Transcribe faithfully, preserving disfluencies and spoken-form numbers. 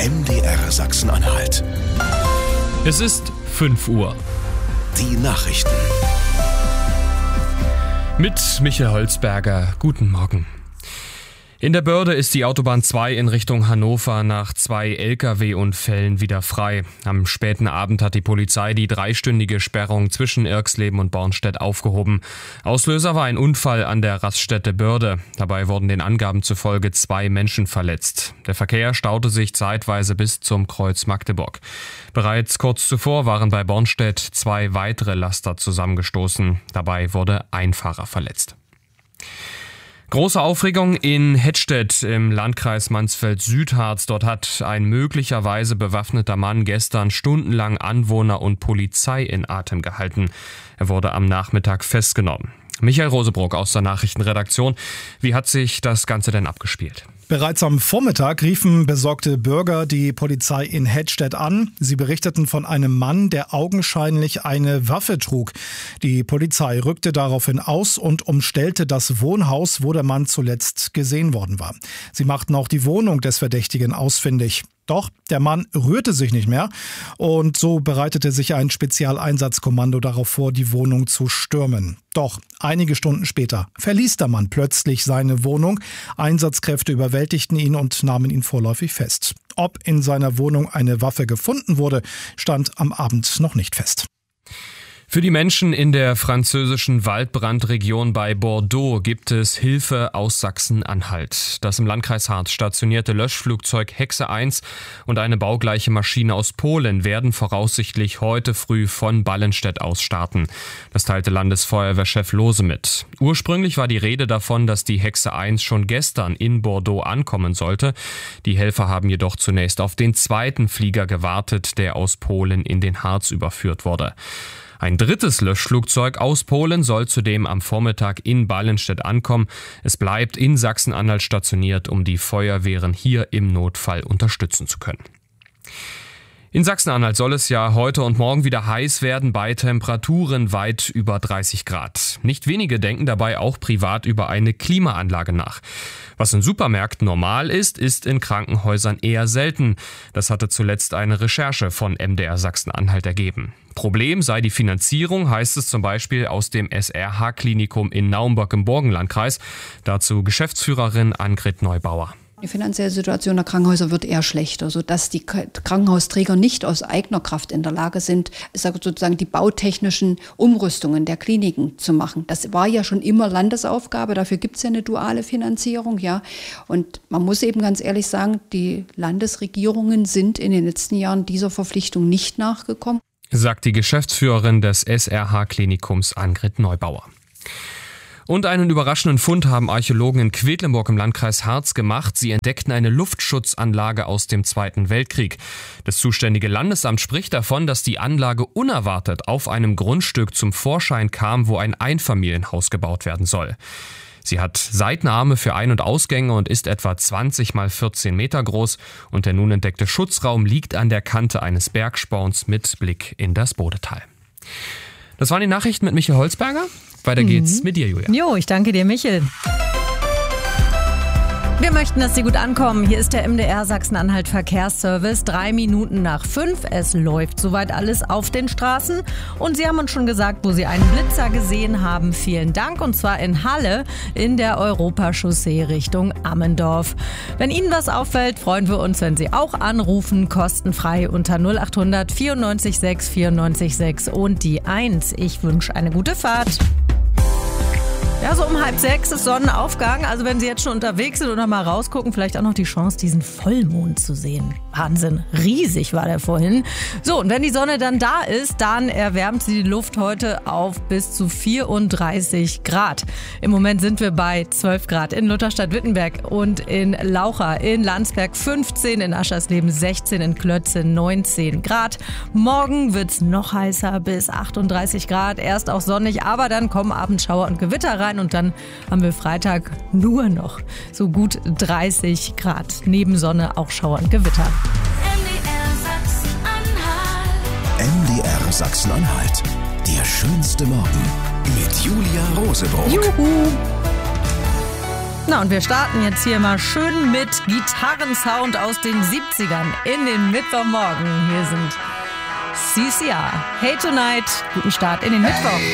M D R Sachsen-Anhalt. Es ist fünf Uhr. Die Nachrichten. Mit Michael Holzberger. Guten Morgen. In der Börde ist die Autobahn zwei in Richtung Hannover nach zwei L K W-Unfällen wieder frei. Am späten Abend hat die Polizei die dreistündige Sperrung zwischen Irxleben und Bornstedt aufgehoben. Auslöser war ein Unfall an der Raststätte Börde. Dabei wurden den Angaben zufolge zwei Menschen verletzt. Der Verkehr staute sich zeitweise bis zum Kreuz Magdeburg. Bereits kurz zuvor waren bei Bornstedt zwei weitere Laster zusammengestoßen. Dabei wurde ein Fahrer verletzt. Große Aufregung in Hettstedt im Landkreis Mansfeld-Südharz. Dort hat ein möglicherweise bewaffneter Mann gestern stundenlang Anwohner und Polizei in Atem gehalten. Er wurde am Nachmittag festgenommen. Michael Rosebrock aus der Nachrichtenredaktion. Wie hat sich das Ganze denn abgespielt? Bereits am Vormittag riefen besorgte Bürger die Polizei in Hettstedt an. Sie berichteten von einem Mann, der augenscheinlich eine Waffe trug. Die Polizei rückte daraufhin aus und umstellte das Wohnhaus, wo der Mann zuletzt gesehen worden war. Sie machten auch die Wohnung des Verdächtigen ausfindig. Doch der Mann rührte sich nicht mehr und so bereitete sich ein Spezialeinsatzkommando darauf vor, die Wohnung zu stürmen. Doch einige Stunden später verließ der Mann plötzlich seine Wohnung. Einsatzkräfte überwältigten ihn und nahmen ihn vorläufig fest. Ob in seiner Wohnung eine Waffe gefunden wurde, stand am Abend noch nicht fest. Für die Menschen in der französischen Waldbrandregion bei Bordeaux gibt es Hilfe aus Sachsen-Anhalt. Das im Landkreis Harz stationierte Löschflugzeug Hexe eins und eine baugleiche Maschine aus Polen werden voraussichtlich heute früh von Ballenstedt aus starten. Das teilte Landesfeuerwehrchef Lohse mit. Ursprünglich war die Rede davon, dass die Hexe eins schon gestern in Bordeaux ankommen sollte. Die Helfer haben jedoch zunächst auf den zweiten Flieger gewartet, der aus Polen in den Harz überführt wurde. Ein drittes Löschflugzeug aus Polen soll zudem am Vormittag in Ballenstedt ankommen. Es bleibt in Sachsen-Anhalt stationiert, um die Feuerwehren hier im Notfall unterstützen zu können. In Sachsen-Anhalt soll es ja heute und morgen wieder heiß werden bei Temperaturen weit über dreißig Grad. Nicht wenige denken dabei auch privat über eine Klimaanlage nach. Was in Supermärkten normal ist, ist in Krankenhäusern eher selten. Das hatte zuletzt eine Recherche von M D R Sachsen-Anhalt ergeben. Problem sei die Finanzierung, heißt es zum Beispiel aus dem S R H-Klinikum in Naumburg im Burgenlandkreis. Dazu Geschäftsführerin Annegret Neubauer. Die finanzielle Situation der Krankenhäuser wird eher schlechter, sodass die Krankenhausträger nicht aus eigener Kraft in der Lage sind, sozusagen die bautechnischen Umrüstungen der Kliniken zu machen. Das war ja schon immer Landesaufgabe, dafür gibt es ja eine duale Finanzierung, ja. Und man muss eben ganz ehrlich sagen, die Landesregierungen sind in den letzten Jahren dieser Verpflichtung nicht nachgekommen, sagt die Geschäftsführerin des S R H-Klinikums Annegret Neubauer. Und einen überraschenden Fund haben Archäologen in Quedlinburg im Landkreis Harz gemacht. Sie entdeckten eine Luftschutzanlage aus dem Zweiten Weltkrieg. Das zuständige Landesamt spricht davon, dass die Anlage unerwartet auf einem Grundstück zum Vorschein kam, wo ein Einfamilienhaus gebaut werden soll. Sie hat Seitenarme für Ein- und Ausgänge und ist etwa zwanzig mal vierzehn Meter groß. Und der nun entdeckte Schutzraum liegt an der Kante eines Bergsporns mit Blick in das Bodetal. Das waren die Nachrichten mit Michael Holzberger. Weiter geht's mhm. mit dir, Julia. Jo, ich danke dir, Michael. Wir möchten, dass Sie gut ankommen. Hier ist der M D R Sachsen-Anhalt Verkehrsservice. Drei Minuten nach fünf. Es läuft soweit alles auf den Straßen. Und Sie haben uns schon gesagt, wo Sie einen Blitzer gesehen haben. Vielen Dank. Und zwar in Halle in der Europachaussee Richtung Ammendorf. Wenn Ihnen was auffällt, freuen wir uns, wenn Sie auch anrufen. Kostenfrei unter null acht hundert vierundneunzig sechs vierundneunzig sechs und die eins. Ich wünsche eine gute Fahrt. Ja, so um halb sechs ist Sonnenaufgang. Also wenn Sie jetzt schon unterwegs sind oder mal rausgucken, vielleicht auch noch die Chance, diesen Vollmond zu sehen. Wahnsinn, riesig war der vorhin. So, und wenn die Sonne dann da ist, dann erwärmt sie die Luft heute auf bis zu vierunddreißig Grad. Im Moment sind wir bei zwölf Grad in Lutherstadt-Wittenberg und in Laucha, in Landsberg fünfzehn, in Aschersleben sechzehn, in Klötze neunzehn Grad. Morgen wird's noch heißer bis achtunddreißig Grad. Erst auch sonnig, aber dann kommen Abendschauer und Gewitter rein und dann haben wir Freitag nur noch so gut dreißig Grad. Neben Sonne auch Schauer und Gewitter. M D R Sachsen-Anhalt. Der schönste Morgen mit Julia Rosebrock. Juhu! Na, und wir starten jetzt hier mal schön mit Gitarrensound aus den siebzigern in den Mittwochmorgen. Hier sind C C R. Hey Tonight, guten Start in den Mittwoch.